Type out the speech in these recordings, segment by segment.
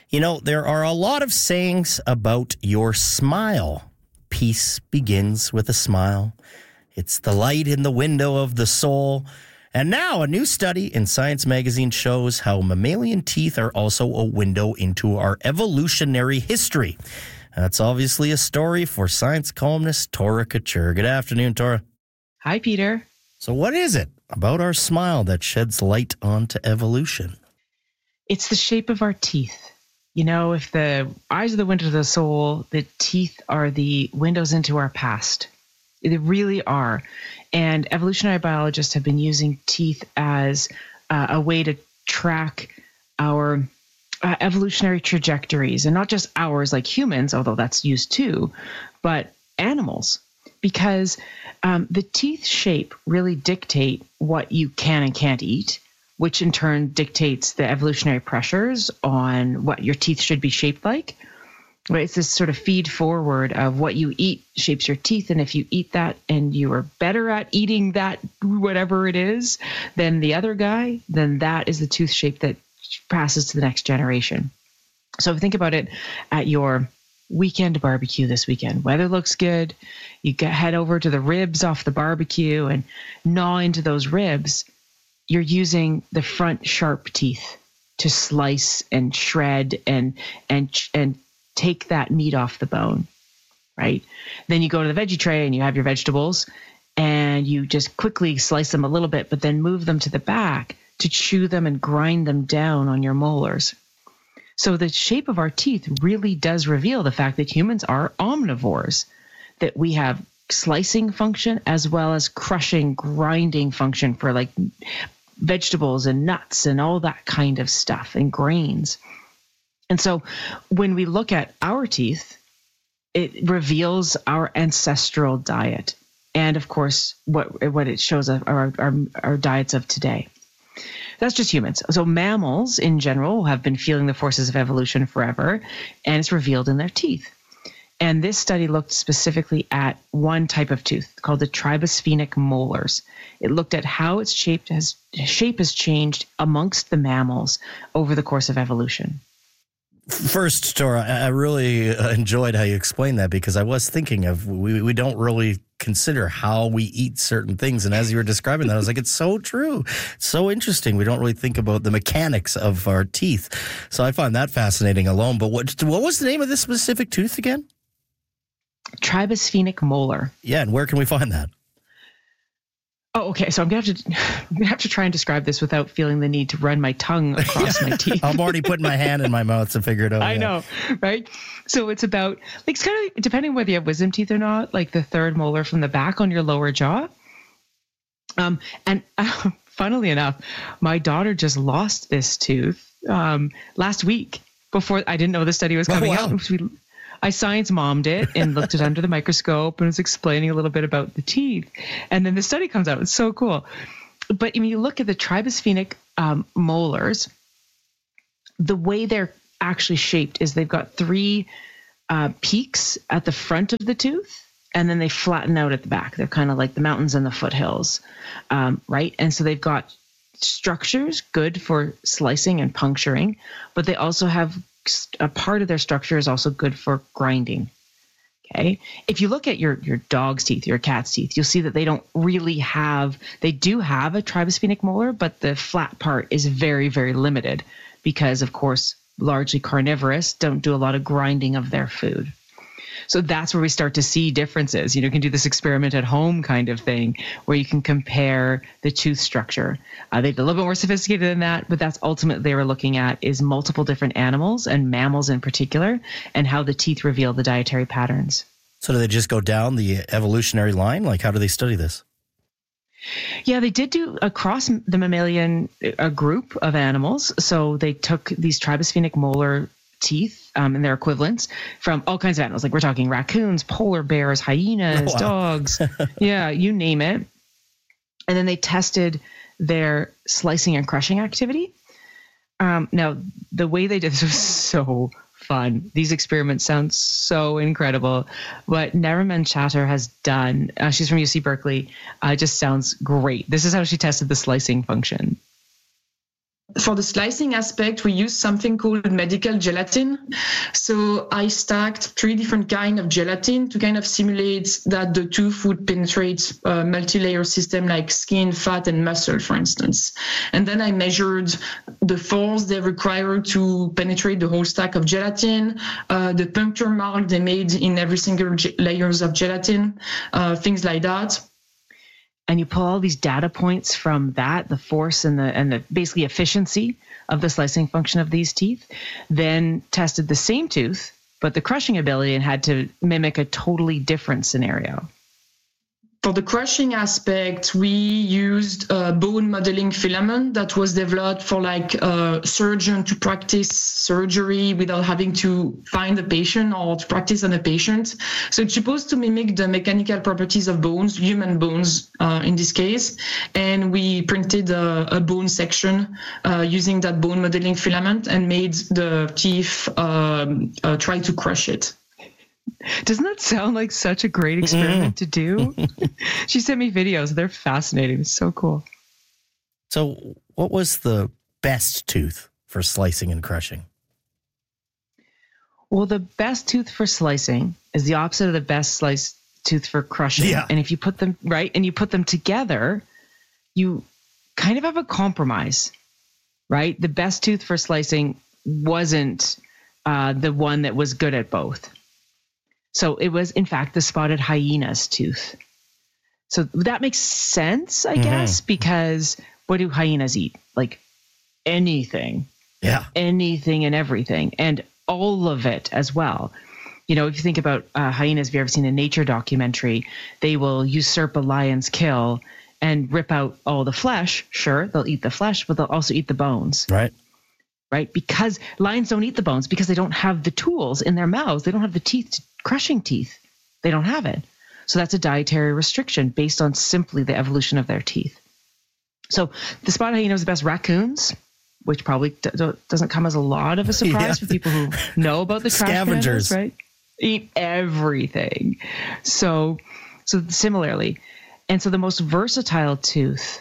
You know, there are a lot of sayings about your smile. Peace begins with a smile. It's the light in the window of the soul. And now a new study in Science Magazine shows how mammalian teeth are also a window into our evolutionary history. That's obviously a story for science columnist Tora Couture. Good afternoon, Tora. Hi, Peter. So what is it about our smile that sheds light onto evolution? It's the shape of our teeth. You know, if the eyes are the window of the soul, the teeth are the windows into our past. They really are. And evolutionary biologists have been using teeth as a way to track our evolutionary trajectories, and not just ours like humans, although that's used too, but animals. Because the teeth shape really dictate what you can and can't eat, which in turn dictates the evolutionary pressures on what your teeth should be shaped like. Right? It's this sort of feed forward of what you eat shapes your teeth. And if you eat that and you are better at eating that, whatever it is, than the other guy, then that is the tooth shape that passes to the next generation. So think about it at your weekend barbecue this weekend. Weather looks good. You head over to the ribs off the barbecue and gnaw into those ribs. You're using the front sharp teeth to slice and shred and take that meat off the bone, right? Then you go to the veggie tray and you have your vegetables and you just quickly slice them a little bit, but then move them to the back to chew them and grind them down on your molars. So the shape of our teeth really does reveal the fact that humans are omnivores, that we have slicing function as well as crushing, grinding function for like vegetables and nuts and all that kind of stuff and grains. And so when we look at our teeth, it reveals our ancestral diet. And of course, what it shows our diets of today. That's just humans. So mammals in general have been feeling the forces of evolution forever, and it's revealed in their teeth. And this study looked specifically at one type of tooth called the tribosphenic molars. It looked at how its shape has changed amongst the mammals over the course of evolution. First, Tora, I really enjoyed how you explained that, because I was thinking of we don't really consider how we eat certain things. And as you were describing that, I was like, it's so true. It's so interesting. We don't really think about the mechanics of our teeth. So I find that fascinating alone. But what was the name of this specific tooth again? Tribosphenic molar. Yeah, and where can we find that? Oh, okay. So I'm gonna have to try and describe this without feeling the need to run my tongue across my teeth. I'm already putting my hand in my mouth to figure it out. I know, right? So it's about, like, it's kind of depending whether you have wisdom teeth or not, like the third molar from the back on your lower jaw. And funnily enough, my daughter just lost this tooth last week. Before I didn't know the study was coming out. I science mommed it and looked it under the microscope and was explaining a little bit about the teeth. And then the study comes out. It's so cool. But when you look at the tribosphenic molars, the way they're actually shaped is they've got three peaks at the front of the tooth, and then they flatten out at the back. They're kind of like the mountains and the foothills, right? And so they've got structures good for slicing and puncturing, but they also have a part of their structure is also good for grinding. Okay. If you look at your dog's teeth, your cat's teeth, you'll see that they do have a tribosphenic molar, but the flat part is very, very limited because, of course, largely carnivorous, don't do a lot of grinding of their food. So that's where we start to see differences. You can do this experiment at home kind of thing where you can compare the tooth structure. They're a little bit more sophisticated than that, but that's ultimately they were looking at is multiple different animals and mammals in particular, and how the teeth reveal the dietary patterns. So do they just go down the evolutionary line? Like, how do they study this? Yeah, they did do across the mammalian group of animals. So they took these tribosphenic molar teeth and their equivalents from all kinds of animals. Like we're talking raccoons, polar bears, hyenas, dogs. Yeah, you name it. And then they tested their slicing and crushing activity. Now, the way they did this was so fun. These experiments sound so incredible. What Nariman Chatter has done, she's from UC Berkeley, just sounds great. This is how she tested the slicing function. for the slicing aspect, we use something called medical gelatin. So I stacked 3 different kinds of gelatin to kind of simulate that the tooth would penetrate a multi-layer system like skin, fat, and muscle, for instance. And then I measured the force they require to penetrate the whole stack of gelatin, the puncture mark they made in every single layers of gelatin, things like that. And you pull all these data points from that, the force and the basically efficiency of the slicing function of these teeth, then tested the same tooth, but the crushing ability, and had to mimic a totally different scenario. For the crushing aspect, we used a bone modeling filament that was developed for like a surgeon to practice surgery without having to find a patient or to practice on a patient. So it's supposed to mimic the mechanical properties of bones, human bones in this case. And we printed a bone section using that bone modeling filament and made the teeth try to crush it. Doesn't that sound like such a great experiment to do? She sent me videos. They're fascinating. It's so cool. So what was the best tooth for slicing and crushing? Well, the best tooth for slicing is the opposite of the best sliced tooth for crushing. Yeah. And if you put them right and you put them together, you kind of have a compromise, right? The best tooth for slicing wasn't the one that was good at both. So it was, in fact, the spotted hyena's tooth. So that makes sense, I guess, because what do hyenas eat? Like anything. Yeah. Anything and everything, and all of it as well. You know, if you think about hyenas, if you've ever seen a nature documentary, they will usurp a lion's kill and rip out all the flesh. Sure, they'll eat the flesh, but they'll also eat the bones. Right? Because lions don't eat the bones because they don't have the tools in their mouths. They don't have the teeth, crushing teeth. They don't have it. So that's a dietary restriction based on simply the evolution of their teeth. So the spotted hyena is the best. Raccoons, which probably doesn't come as a lot of a surprise for people who know about the trash scavengers, pandas, right? Eat everything. So similarly. And so the most versatile tooth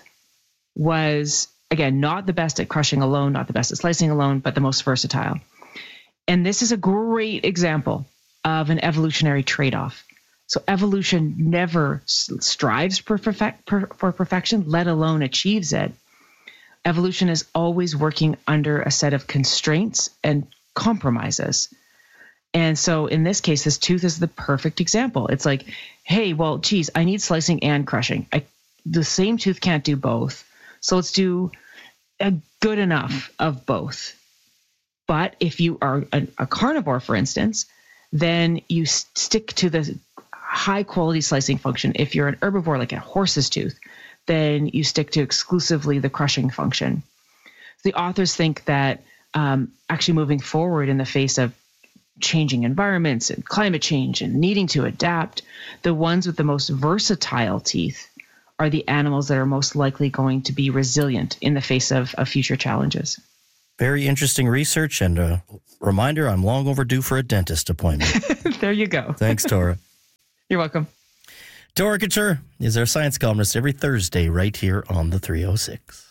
was, again, not the best at crushing alone, not the best at slicing alone, but the most versatile. And this is a great example of an evolutionary trade-off. So evolution never strives for perfection, let alone achieves it. Evolution is always working under a set of constraints and compromises. And so in this case, this tooth is the perfect example. It's like, hey, well, geez, I need slicing and crushing. The same tooth can't do both. So let's do a good enough of both. But if you are a carnivore, for instance, then you stick to the high quality slicing function. If you're an herbivore, like a horse's tooth, then you stick to exclusively the crushing function. The authors think that actually moving forward in the face of changing environments and climate change and needing to adapt, the ones with the most versatile teeth are the animals that are most likely going to be resilient in the face of future challenges. Very interesting research, and a reminder, I'm long overdue for a dentist appointment. There you go. Thanks, Tora. You're welcome. Tora Couture is our science columnist every Thursday right here on the 306.